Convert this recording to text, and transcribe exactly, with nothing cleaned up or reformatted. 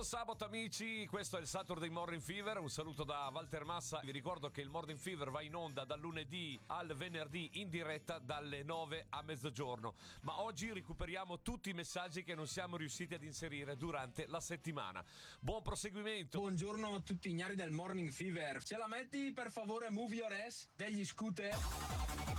sabato amici, questo è il Saturday Morning Fever, un saluto da Walter Massa. Vi ricordo che il Morning Fever va in onda dal lunedì al venerdì in diretta dalle nove a mezzogiorno, ma oggi recuperiamo tutti i messaggi che non siamo riusciti ad inserire durante la settimana. Buon proseguimento. Buongiorno a tutti ignari del Morning Fever. Ce la metti per favore Move Your Ass degli Scooter?